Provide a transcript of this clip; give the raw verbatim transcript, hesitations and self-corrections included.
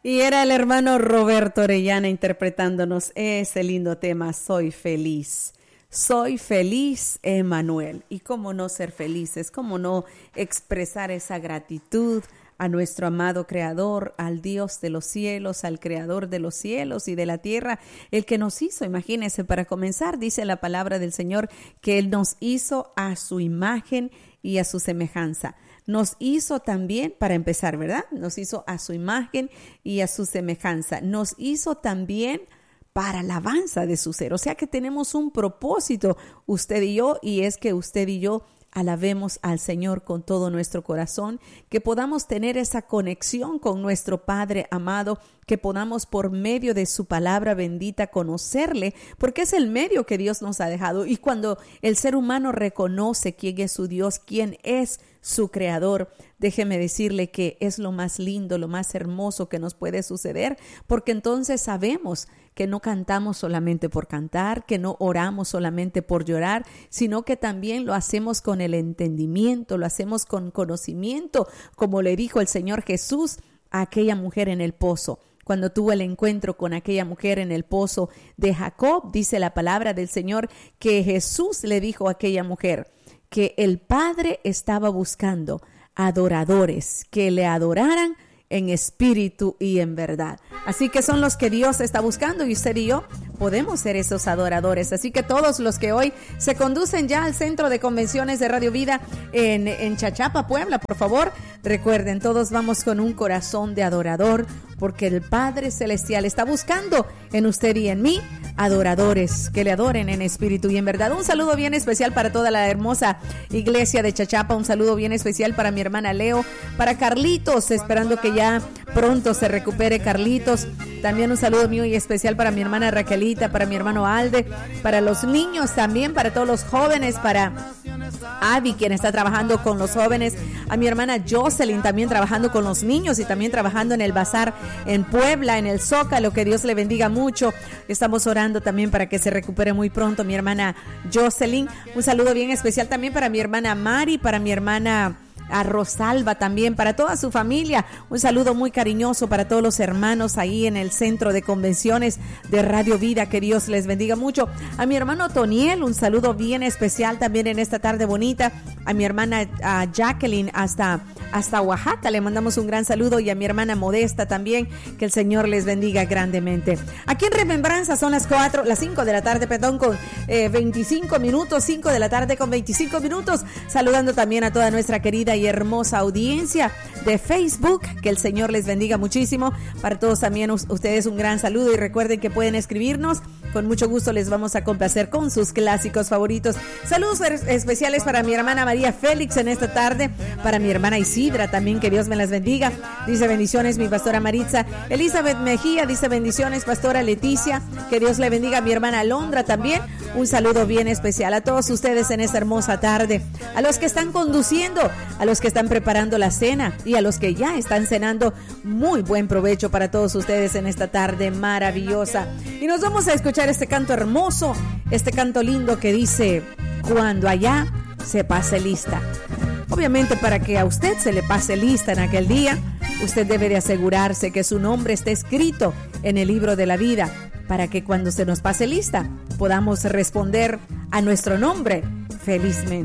Y era el hermano Roberto Orellana interpretándonos ese lindo tema, Soy Feliz. Soy feliz, Emmanuel. Y cómo no ser felices, cómo no expresar esa gratitud a nuestro amado Creador, al Dios de los cielos, al Creador de los cielos y de la tierra, el que nos hizo. Imagínense, para comenzar, dice la palabra del Señor que Él nos hizo a su imagen y a su semejanza. Nos hizo también, para empezar, ¿verdad? Nos hizo a su imagen y a su semejanza. Nos hizo también para alabanza de su ser. O sea que tenemos un propósito, usted y yo, y es que usted y yo alabemos al Señor con todo nuestro corazón, que podamos tener esa conexión con nuestro Padre amado, que podamos por medio de su palabra bendita conocerle, porque es el medio que Dios nos ha dejado. Y cuando el ser humano reconoce quién es su Dios, quién es su creador, déjeme decirle que es lo más lindo, lo más hermoso que nos puede suceder, porque entonces sabemos que no cantamos solamente por cantar, que no oramos solamente por llorar, sino que también lo hacemos con el entendimiento, lo hacemos con conocimiento, como le dijo el Señor Jesús a aquella mujer en el pozo. Cuando tuvo el encuentro con aquella mujer en el pozo de Jacob, dice la palabra del Señor que Jesús le dijo a aquella mujer que el Padre estaba buscando adoradores que le adoraran en espíritu y en verdad. Así que son los que Dios está buscando y usted y yo podemos ser esos adoradores. Así que todos los que hoy se conducen ya al Centro de Convenciones de Radio Vida en, en Chachapa, Puebla, por favor, recuerden, todos vamos con un corazón de adorador, porque el Padre Celestial está buscando en usted y en mí adoradores que le adoren en espíritu y en verdad. Un saludo bien especial para toda la hermosa iglesia de Chachapa, un saludo bien especial para mi hermana Leo, para Carlitos, esperando que ya pronto se recupere Carlitos. También un saludo muy especial para mi hermana Raquelita, para mi hermano Alde, para los niños también, para todos los jóvenes, para Abby, quien está trabajando con los jóvenes, a mi hermana Jocelyn también trabajando con los niños y también trabajando en el bazar en Puebla, en el Zócalo, que Dios le bendiga mucho. Estamos orando también para que se recupere muy pronto mi hermana Jocelyn. Un saludo bien especial también para mi hermana Mari, para mi hermana a Rosalba también, para toda su familia. Un saludo muy cariñoso para todos los hermanos ahí en el Centro de Convenciones de Radio Vida, que Dios les bendiga mucho. A mi hermano Toniel, un saludo bien especial también en esta tarde bonita. A mi hermana a Jacqueline hasta, hasta Oaxaca, le mandamos un gran saludo, y a mi hermana Modesta también, que el Señor les bendiga grandemente. Aquí en Remembranza son las cuatro, las cinco de la tarde, perdón, con eh, veinticinco minutos, cinco de la tarde con veinticinco minutos, saludando también a toda nuestra querida y hermosa audiencia de Facebook, que el Señor les bendiga muchísimo. Para todos también ustedes un gran saludo, y recuerden que pueden escribirnos, con mucho gusto les vamos a complacer con sus clásicos favoritos. Saludos especiales para mi hermana María Félix en esta tarde, para mi hermana Isidra también, que Dios me las bendiga. Dice bendiciones mi pastora Maritza. Elizabeth Mejía dice bendiciones pastora Leticia, que Dios le bendiga. A mi hermana Alondra también, un saludo bien especial a todos ustedes en esta hermosa tarde, a los que están conduciendo, a los que están preparando la cena y a los que ya están cenando. Muy buen provecho para todos ustedes en esta tarde maravillosa. Y nos vamos a escuchar este canto hermoso, este canto lindo que dice: cuando allá se pase lista. Obviamente, para que a usted se le pase lista en aquel día, usted debe de asegurarse que su nombre esté escrito en el libro de la vida, para que cuando se nos pase lista podamos responder a nuestro nombre felizmente.